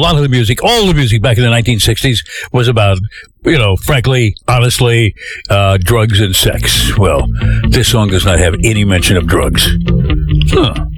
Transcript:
lot of the music, all the music back in the 1960s was about, frankly, honestly, drugs and sex. Well, this song does not have any mention of drugs. Huh.